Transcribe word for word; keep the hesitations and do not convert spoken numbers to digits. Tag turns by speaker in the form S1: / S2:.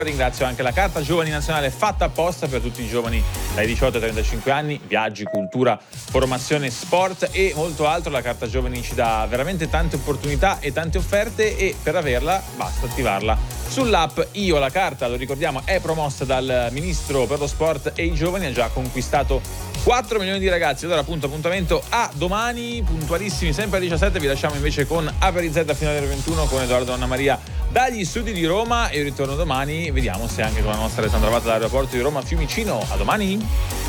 S1: Ringrazio anche la Carta Giovani Nazionale, fatta apposta per tutti i giovani dai diciotto ai trentacinque anni, viaggi, cultura, formazione, sport e molto altro. La Carta Giovani ci dà veramente tante opportunità e tante offerte, e per averla basta attivarla sull'app Io la Carta. Lo ricordiamo, è promossa dal Ministro per lo Sport e i Giovani, ha già conquistato quattro milioni di ragazzi. Allora appunto appuntamento a domani, puntualissimi, sempre alle diciassette. Vi lasciamo invece con Aperi Z fino alle ventuno con Edoardo Anna Maria dagli studi di Roma, e io ritorno domani. Vediamo se anche con la nostra Alessandra Vatta dall'aeroporto di Roma Fiumicino. A domani.